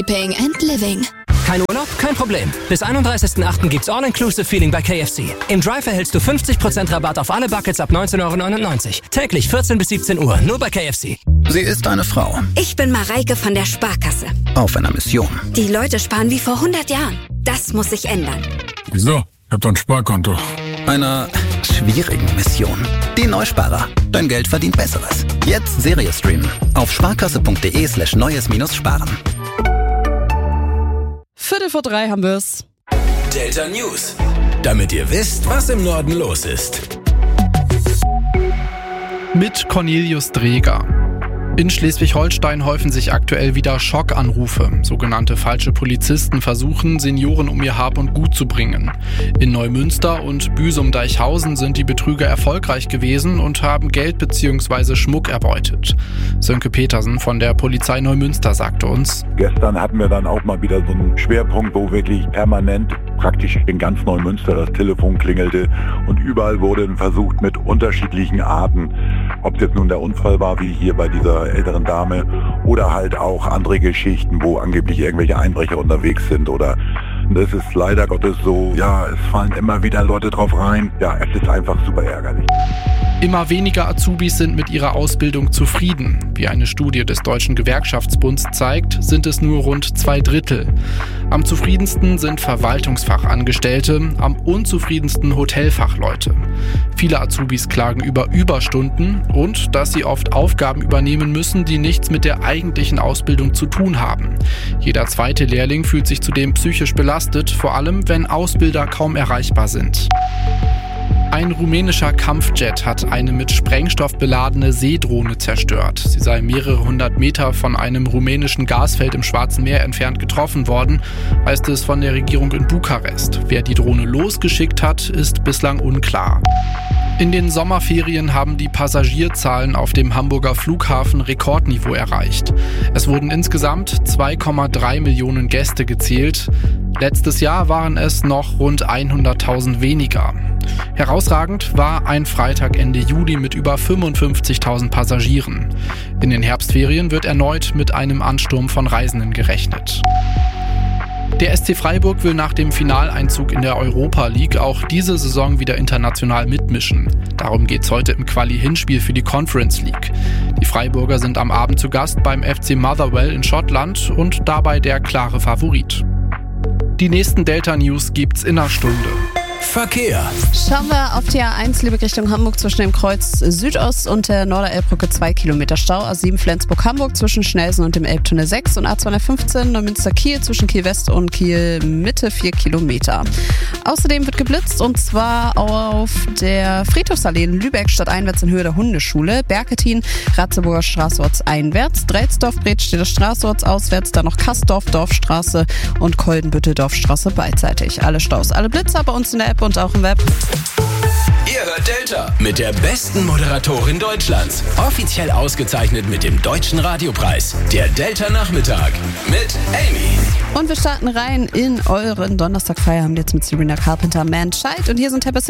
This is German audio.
Paying and Living. Kein Urlaub? Kein Problem. Bis 31.08. gibt's All-Inclusive-Feeling bei KFC. Im Drive erhältst du 50% Rabatt auf alle Buckets ab 19,99 €. Täglich 14 bis 17 Uhr, nur bei KFC. Sie ist eine Frau. Ich bin Mareike von der Sparkasse. Auf einer Mission. Die Leute sparen wie vor 100 Jahren. Das muss sich ändern. Wieso? Ich hab doch ein Sparkonto. Einer schwierigen Mission. Die Neusparer. Dein Geld verdient Besseres. Jetzt Serie streamen. Auf sparkasse.de/neues-sparen. 2:45 haben wir's. Delta News. Damit ihr wisst, was im Norden los ist. Mit Cornelius Dreger. In Schleswig-Holstein häufen sich aktuell wieder Schockanrufe. Sogenannte falsche Polizisten versuchen, Senioren um ihr Hab und Gut zu bringen. In Neumünster und Büsum-Deichhausen sind die Betrüger erfolgreich gewesen und haben Geld bzw. Schmuck erbeutet. Sönke Petersen von der Polizei Neumünster sagte uns: Gestern hatten wir dann auch mal wieder so einen Schwerpunkt, wo wirklich permanent praktisch in ganz Neumünster das Telefon klingelte und überall wurde versucht mit unterschiedlichen Arten, ob es jetzt nun der Unfall war, wie hier bei dieser älteren Dame, oder halt auch andere Geschichten, wo angeblich irgendwelche Einbrecher unterwegs sind. Oder das ist leider Gottes so, ja, es fallen immer wieder Leute drauf rein. Ja, es ist einfach super ärgerlich. Immer weniger Azubis sind mit ihrer Ausbildung zufrieden. Wie eine Studie des Deutschen Gewerkschaftsbunds zeigt, sind es nur rund 2/3. Am zufriedensten sind Verwaltungsfachangestellte, am unzufriedensten Hotelfachleute. Viele Azubis klagen über Überstunden und dass sie oft Aufgaben übernehmen müssen, die nichts mit der eigentlichen Ausbildung zu tun haben. Jeder zweite Lehrling fühlt sich zudem psychisch belastet, vor allem wenn Ausbilder kaum erreichbar sind. Ein rumänischer Kampfjet hat eine mit Sprengstoff beladene Seedrohne zerstört. Sie sei mehrere hundert Meter von einem rumänischen Gasfeld im Schwarzen Meer entfernt getroffen worden, heißt es von der Regierung in Bukarest. Wer die Drohne losgeschickt hat, ist bislang unklar. In den Sommerferien haben die Passagierzahlen auf dem Hamburger Flughafen Rekordniveau erreicht. Es wurden insgesamt 2,3 Millionen Gäste gezählt. Letztes Jahr waren es noch rund 100.000 weniger. Herausragend war ein Freitag Ende Juli mit über 55.000 Passagieren. In den Herbstferien wird erneut mit einem Ansturm von Reisenden gerechnet. Der SC Freiburg will nach dem Finaleinzug in der Europa League auch diese Saison wieder international mitmischen. Darum geht's heute im Quali-Hinspiel für die Conference League. Die Freiburger sind am Abend zu Gast beim FC Motherwell in Schottland und dabei der klare Favorit. Die nächsten Delta News gibt's in einer Stunde. Verkehr. Schauen wir auf die A1 Lübeck Richtung Hamburg zwischen dem Kreuz Südost und der Norderelbbrücke 2 Kilometer Stau. A7 Flensburg-Hamburg zwischen Schnelsen und dem Elbtunnel 6 und A215 Neumünster-Kiel zwischen Kiel West und Kiel Mitte 4 Kilometer. Außerdem wird geblitzt und zwar auf der Friedhofsallee in Lübeck stadteinwärts in Höhe der Hundeschule, Berketin, Ratzeburger Straße ortseinwärts, Dreizdorf-Bredstedter Straße ortsauswärts, dann noch Kastorf, Dorfstraße und Koldenbüttel Dorfstraße beidseitig. Alle Staus, alle Blitzer bei uns in der App und auch im Web. Ihr hört Delta mit der besten Moderatorin Deutschlands. Offiziell ausgezeichnet mit dem Deutschen Radiopreis. Der Delta-Nachmittag mit Amy. Und wir starten rein in euren Donnerstagfeierabend jetzt mit Sabrina Carpenter, Man Child. Und hier sind Tempest